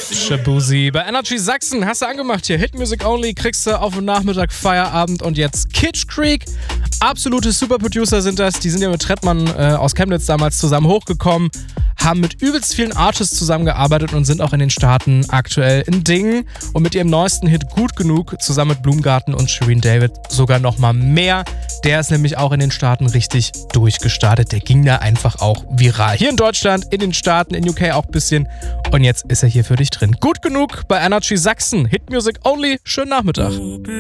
Shabuzi. Bei Energy Sachsen hast du angemacht hier. Hit Music Only, kriegst du auf dem Nachmittag Feierabend und jetzt Kitsch Creek. Absolute Superproducer sind das. Die sind ja mit Trettmann aus Chemnitz damals zusammen hochgekommen, haben mit übelst vielen Artists zusammengearbeitet und sind auch in den Staaten aktuell in Dingen. Und mit ihrem neuesten Hit Gut Genug zusammen mit Blumgarten und Shireen David sogar nochmal mehr. Der ist nämlich auch in den Staaten richtig durchgestartet. Der ging da einfach auch viral. Hier in Deutschland, in den Staaten, in UK auch ein bisschen. Und jetzt ist er hier für dich drin. Gut Genug bei Energy Sachsen. Hit Music Only. Schönen Nachmittag.